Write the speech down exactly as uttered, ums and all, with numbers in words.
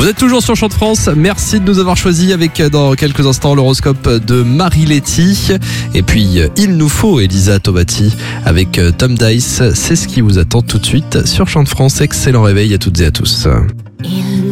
Vous êtes toujours sur Chant de France. Merci de nous avoir choisis avec dans quelques instants l'horoscope de Marie Letty. Et puis il nous faut Elisa Tobati avec Tom Dice. C'est ce qui vous attend tout de suite sur Chant de France. Excellent réveil à toutes et à tous.